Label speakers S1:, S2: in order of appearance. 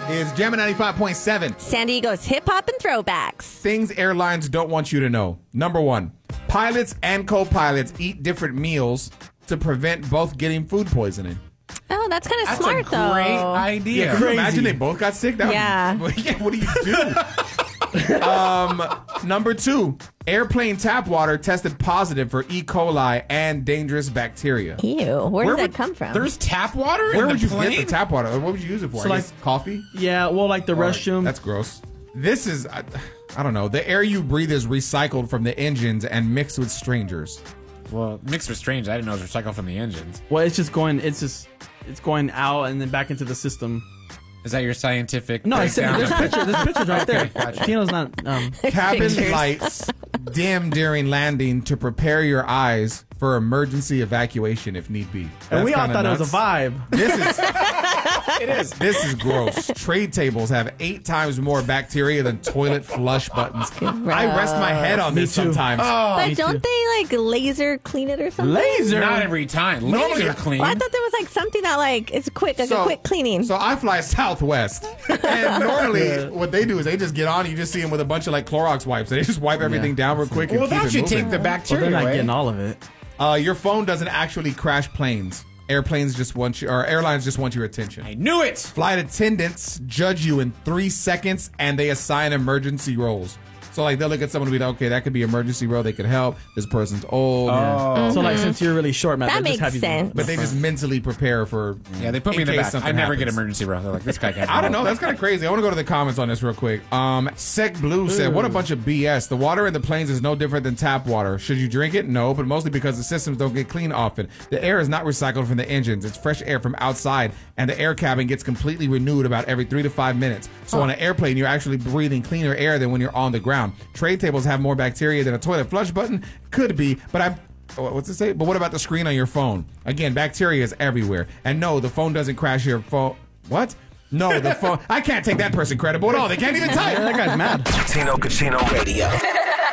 S1: is Jammin' 95.7.
S2: San Diego's hip-hop and throwbacks.
S1: Things airlines don't want you to know. Number one, pilots and co-pilots eat different meals to prevent both getting food poisoning.
S2: Oh, that's kind of
S3: That's
S2: smart,
S3: a
S2: though.
S3: great idea.
S1: Can you imagine they both got sick?
S2: Yeah.
S1: What do you do? Number two, airplane tap water tested positive for E. coli and dangerous bacteria.
S2: Ew. Where
S1: Where
S2: did that
S1: would-
S2: come from?
S3: There's tap water
S1: Where
S3: in
S1: would
S3: the
S1: you
S3: plane?
S1: get the tap water? What would you use it for?
S4: So,
S1: I guess coffee?
S4: Yeah, well, like the restroom.
S1: That's gross. This is, I don't know. The air you breathe is recycled from the engines and mixed with strangers.
S3: Well, mixed with strange. I didn't know it was recycled from the engines.
S4: Well, it's going out and then back into the system.
S3: Is that your scientific?
S4: No, I said
S3: breakdown?
S4: there's pictures right there.
S3: Okay, gotcha.
S4: Tino's not.
S1: Cabin
S2: Pictures.
S1: lights dim during landing to prepare your eyes for emergency evacuation if need be.
S4: And
S1: That's
S4: we all
S1: kinda
S4: thought it was
S1: nuts.
S4: a vibe.
S1: This is it is. This is gross. Trade tables have 8 times more bacteria than toilet flush buttons. I rest my head on
S4: Me
S1: this
S4: too.
S1: sometimes.
S2: but
S4: me
S2: don't
S4: too.
S2: they like laser clean it or something?
S4: Laser.
S3: Not every time.
S1: Normally-
S3: Laser clean.
S2: Well, I thought there was like something that like it's quick, like a quick cleaning.
S1: So I fly Southwest, and normally what they do is they just get on. You just see them with a bunch of like Clorox wipes. They just wipe everything down real quick.
S3: well,
S1: and keep
S3: that
S1: it
S3: should
S1: moving.
S3: take the
S4: Well,
S3: bacteria
S4: they're not
S3: away.
S4: getting all of it.
S1: Your phone doesn't actually crash planes. Airplanes just want you, or airlines just want your attention.
S3: I knew it.
S1: Flight attendants judge you in 3 seconds, and they assign emergency roles. So like they'll look at someone and be like, okay, that could be emergency role. They could help. This person's old.
S4: So like, since you're really short, Matt,
S2: That
S4: they just have
S2: makes
S4: you
S2: sense.
S1: But they just mentally prepare for.
S3: Yeah, they put me in the
S1: case
S3: back. I
S1: something
S3: never get
S1: happens.
S3: emergency row. They're like, this guy can't.
S1: I don't know. That's kind of crazy. I want to go to the comments on this real quick. Sec Blue said, "What a bunch of BS. The water in the planes is no different than tap water. Should you drink it? No, but mostly because the systems don't get clean often. The air is not recycled from the engines. It's fresh air from outside, and the air cabin gets completely renewed about every 3 to 5 minutes. So on an airplane, you're actually breathing cleaner air than when you're on the ground. Trade tables have more bacteria than a toilet flush button. Could be, but what's it say? But what about the screen on your phone? Again, bacteria is everywhere. And no, the phone doesn't crash your phone. What? No, the phone. I can't take that person credible at all. They can't even type.
S4: That guy's mad.
S5: Tino Cucino Radio.